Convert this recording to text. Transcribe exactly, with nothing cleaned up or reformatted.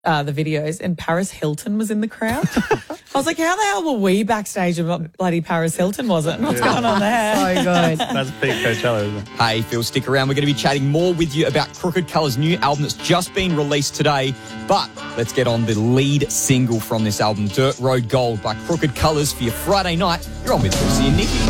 uh, the videos, and Paris Hilton was in the crowd. I was like, how the hell were we backstage and bloody Paris Hilton wasn't? What's going on there? So good. That's peak Coachella, isn't it? Hey, Phil, stick around. We're going to be chatting more with you about Crooked Colours' new album that's just been released today. But let's get on the lead single from this album, Dirt Road Gold by Crooked Colours, for your Friday night. You're on with Lucy and Nikki.